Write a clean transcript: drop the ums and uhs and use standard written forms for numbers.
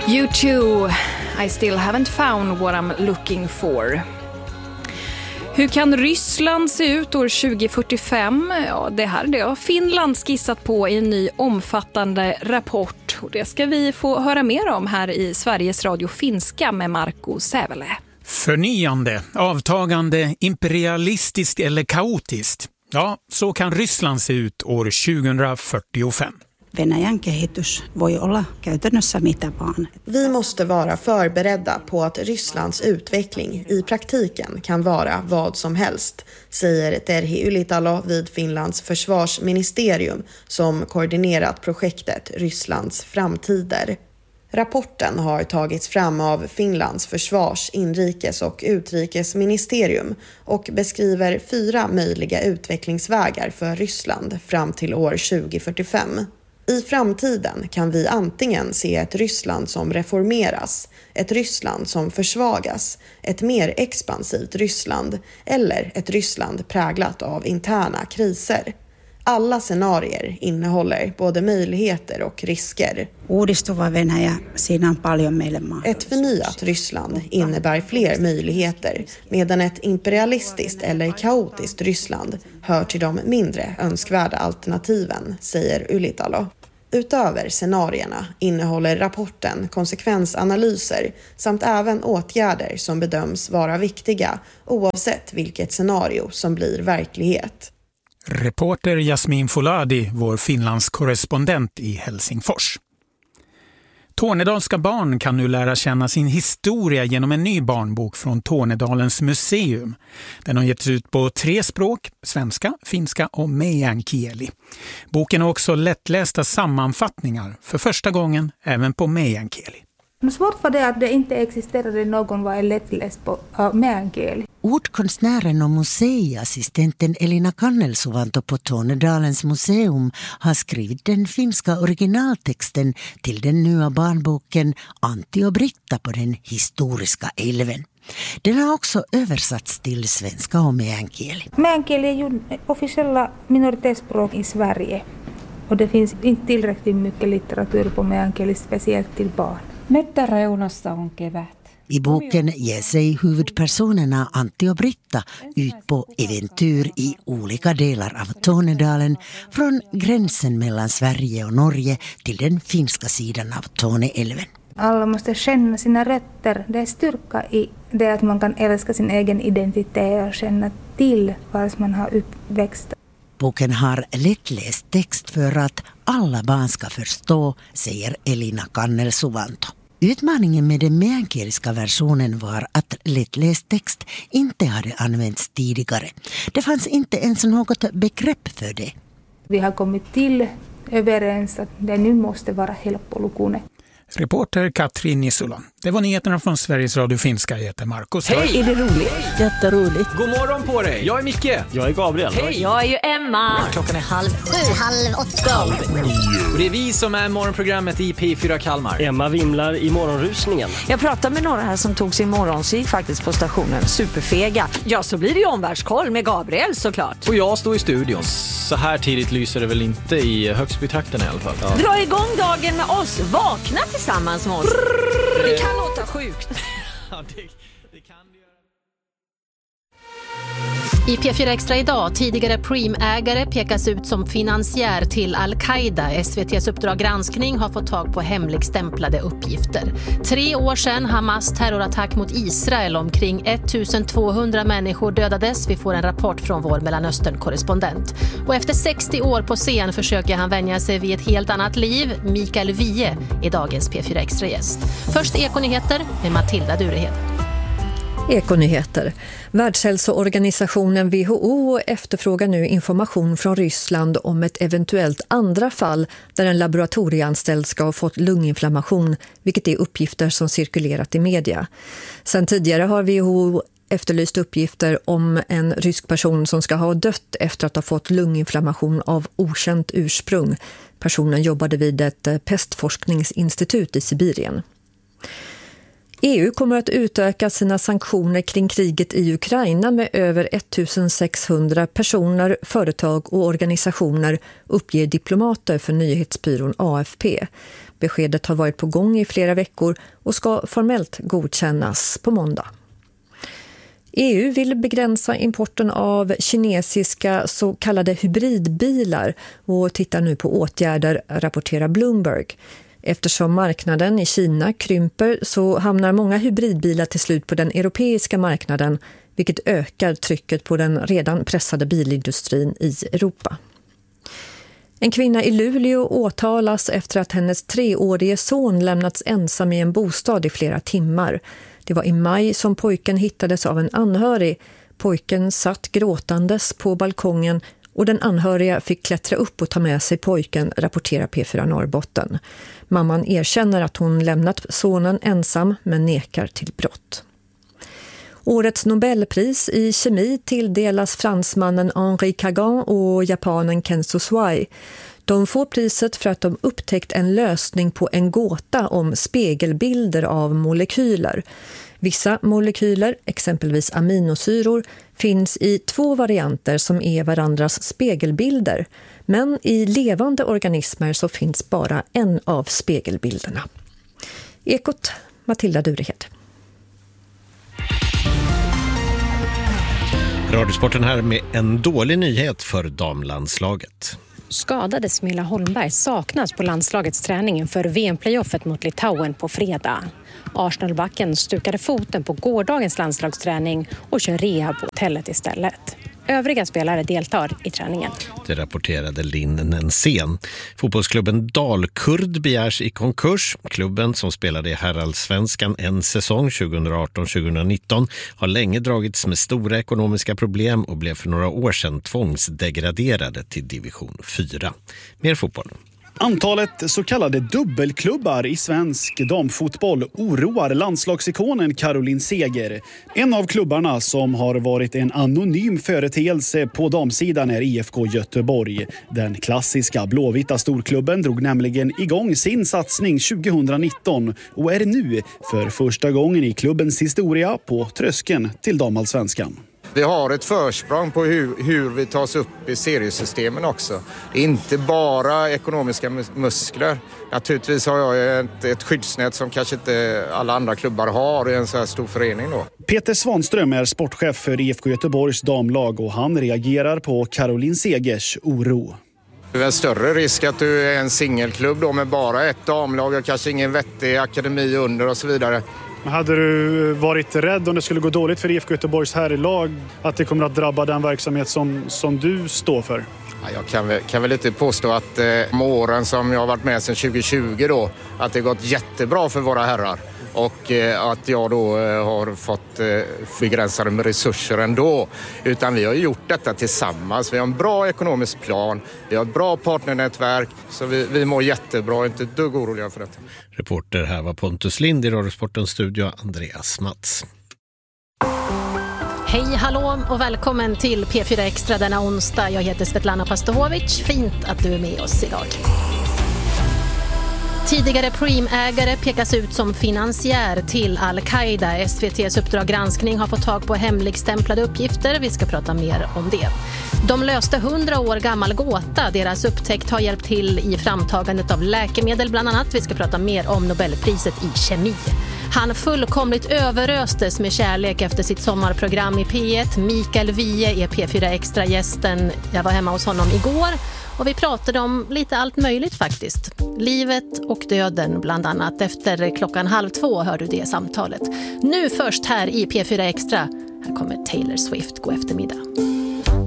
U2, I still haven't found what I'm looking for. Hur kan Ryssland se ut år 2045? Ja, det här är det Finland skissat på i en ny omfattande rapport. Och det ska vi få höra mer om här i Sveriges Radio Finska med Marco Sävele. Förnyande, avtagande, imperialistiskt eller kaotiskt. Ja, så kan Ryssland se ut år 2045. Venäjän kehitys voi olla käytännössä mitä vaan. Vi måste vara förberedda på att Rysslands utveckling i praktiken kan vara vad som helst, säger Terhi Ylitalo vid Finlands försvarsministerium som koordinerat projektet Rysslands framtider. Rapporten har tagits fram av Finlands försvars-, inrikes- och utrikesministerium och beskriver 4 möjliga utvecklingsvägar för Ryssland fram till år 2045. I framtiden kan vi antingen se ett Ryssland som reformeras, ett Ryssland som försvagas, ett mer expansivt Ryssland eller ett Ryssland präglat av interna kriser. Alla scenarier innehåller både möjligheter och risker. Uudistuva Venäjä, siinä on paljon meille mahdollisuuksia. Ett förnyat Ryssland innebär fler möjligheter, medan ett imperialistiskt eller kaotiskt Ryssland hör till de mindre önskvärda alternativen, säger Ylitalo. Utöver scenarierna innehåller rapporten konsekvensanalyser samt även åtgärder som bedöms vara viktiga oavsett vilket scenario som blir verklighet. Reporter Jasmin Foladi, vår Finlands korrespondent i Helsingfors. Tornedalska barn kan nu lära känna sin historia genom en ny barnbok från Tornedalens museum. Den har getts ut på 3 språk, svenska, finska och meänkieli. Boken har också lättlästa sammanfattningar, för första gången även på meänkieli. Svårt var det att det inte existerade någon var lättläst på meänkieli. Ordkonstnären och museiassistenten Elina Kannelsuvanto på Tornedalens museum har skrivit den finska originaltexten till den nya barnboken Antti och Britta på den historiska älven. Den har också översatts till svenska och meänkieli. Meänkieli är ju officiella minoritetsspråk i Sverige. Och det finns inte tillräckligt mycket litteratur på meänkieli, speciellt till barn. Mettäreunassa on kevät. I boken ger sig huvudpersonerna Antti och Britta ut på äventyr i olika delar av Tornedalen, från gränsen mellan Sverige och Norge till den finska sidan av Torneälven. Alla måste känna sina rötter. Det är styrka i det att man kan älska sin egen identitet och känna till var man har uppväxt. Boken har lättläst text för att alla barn ska förstå, säger Elina Kannelsuvanto. Utmaningen med den meänkieliska versionen var att lättläst text inte hade använts tidigare. Det fanns inte ens något begrepp för det. Vi har kommit till överens att det nu måste vara helppolukuinen. Reporter Katrin Nisula. Det var nyheterna från Sveriges Radio Finska. Jag heter Marcus. Hej! Är det roligt? Jätteroligt. God morgon på dig! Jag är Micke. Jag är Gabriel. Hej, jag är ju Emma. Klockan är 7:30. 7:30. Och det är vi som är morgonprogrammet i P4 Kalmar. Emma vimlar i morgonrusningen. Jag pratade med några här som tog sin morgonsig faktiskt på stationen. Superfega. Ja, så blir det ju omvärldskoll med Gabriel såklart. Och jag står i studion. Så här tidigt lyser det väl inte i Högsbytrakten i alla fall. Ja. Dra igång dagen med oss. Vakna tillsammans med oss. Det kan låta sjukt. Ja, det kan det göra. I P4 Extra idag, tidigare Preem-ägare pekas ut som finansiär till Al-Qaida. SVT:s Uppdrag granskning har fått tag på hemligstämplade uppgifter. 3 år sedan Hamas terrorattack mot Israel. Omkring 1200 människor dödades. Vi får en rapport från vår Mellanöstern-korrespondent. Och efter 60 år på scen försöker han vänja sig vid ett helt annat liv. Mikael Wiehe är dagens P4 Extra-gäst. Först Ekonyheter med Matilda Durehed. Ekonyheter. Världshälsoorganisationen WHO efterfrågar nu information från Ryssland om ett eventuellt andra fall där en laboratorieanställd ska ha fått lunginflammation, vilket är uppgifter som cirkulerat i media. Sedan tidigare har WHO efterlyst uppgifter om en rysk person som ska ha dött efter att ha fått lunginflammation av okänt ursprung. Personen jobbade vid ett pestforskningsinstitut i Sibirien. EU kommer att utöka sina sanktioner kring kriget i Ukraina med över 1600 personer, företag och organisationer, uppger diplomater för nyhetsbyrån AFP. Beskedet har varit på gång i flera veckor och ska formellt godkännas på måndag. EU vill begränsa importen av kinesiska så kallade hybridbilar och tittar nu på åtgärder, rapporterar Bloomberg. Eftersom marknaden i Kina krymper så hamnar många hybridbilar till slut på den europeiska marknaden, vilket ökar trycket på den redan pressade bilindustrin i Europa. En kvinna i Luleå åtalas efter att hennes 3-årige son lämnats ensam i en bostad i flera timmar. Det var i maj som pojken hittades av en anhörig. Pojken satt gråtandes på balkongen och den anhöriga fick klättra upp och ta med sig pojken, rapporterar P4 Norrbotten. Mamman erkänner att hon lämnat sonen ensam men nekar till brott. Årets Nobelpris i kemi tilldelas fransmannen Henri Kagan och japanen Kenzo Suai. De får priset för att de upptäckt en lösning på en gåta om spegelbilder av molekyler. Vissa molekyler, exempelvis aminosyror, finns i 2 varianter som är varandras spegelbilder. Men i levande organismer så finns bara en av spegelbilderna. Ekot, Matilda Durehed. Radiosporten här med en dålig nyhet för damlandslaget. Skadade Smilla Holmberg saknas på landslagets träning för VM-playoffet mot Litauen på fredag. Arsenalbacken stukade foten på gårdagens landslagsträning och kör rehab på hotellet istället. Övriga spelare deltar i träningen. Det rapporterade Linn Nensén. Fotbollsklubben Dalkurd begärs i konkurs. Klubben som spelade i herrallsvenskan en säsong 2018-2019 har länge dragits med stora ekonomiska problem och blev för några år sedan tvångsdegraderade till division 4. Mer fotboll. Antalet så kallade dubbelklubbar i svensk damfotboll oroar landslagsikonen Caroline Seger. En av klubbarna som har varit en anonym företeelse på damsidan är IFK Göteborg. Den klassiska blåvita storklubben drog nämligen igång sin satsning 2019 och är nu för första gången i klubbens historia på tröskeln till damallsvenskan. Vi har ett försprång på hur vi tas upp i seriesystemen också. Det är inte bara ekonomiska muskler. Naturligtvis har jag ett skyddsnät som kanske inte alla andra klubbar har i en så här stor förening då. Peter Svanström är sportchef för IFK Göteborgs damlag och han reagerar på Caroline Segers oro. Det är en större risk att du är en singelklubb då med bara ett damlag och kanske ingen vettig akademi under och så vidare. Hade du varit rädd om det skulle gå dåligt för IFK Göteborgs herrlag att det kommer att drabba den verksamhet som du står för? Ja, jag kan väl inte påstå att med åren som jag har varit med sedan 2020 då, att det gått jättebra för våra herrar. Och att jag då har fått begränsade med resurser ändå. Utan vi har gjort detta tillsammans. Vi har en bra ekonomisk plan. Vi har ett bra partnernätverk. Så vi mår jättebra. Inte ett dugg oroliga för detta. Reporter här var Pontus Lind, i Radiosportens studio Andreas Mats. Hej, hallå och välkommen till P4 Extra denna onsdag. Jag heter Svetlana Pastohovic. Fint att du är med oss idag. Tidigare Preem-ägare pekas ut som finansiär till Al-Qaida. SVT:s Uppdrag granskning har fått tag på hemligstämplade uppgifter. Vi ska prata mer om det. De löste 100 år gammal gåta. Deras upptäckt har hjälpt till i framtagandet av läkemedel bland annat. Vi ska prata mer om Nobelpriset i kemi. Han fullkomligt överöstes med kärlek efter sitt sommarprogram i P1. Mikael Wiehe är P4 Extra-gästen. Jag var hemma hos honom igår. Och vi pratade om lite allt möjligt faktiskt. Livet och döden bland annat. Efter 1:30 hör du det samtalet. Nu först här i P4 Extra. Här kommer Taylor Swift. God eftermiddag.